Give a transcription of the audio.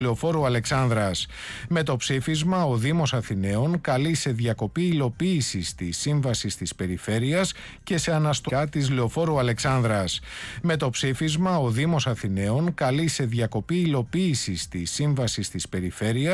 Λεωφόρου Αλεξάνδρας. Με το ψήφισμα, ο Δήμος Αθηναίων καλεί σε διακοπή υλοποίησης της σύμβασης της περιφέρειας και σε αναστολή της Λεωφόρου Αλεξάνδρας. Με το ψήφισμα, ο Δήμος Αθηναίων καλεί σε διακοπή υλοποίησης της σύμβασης της περιφέρειας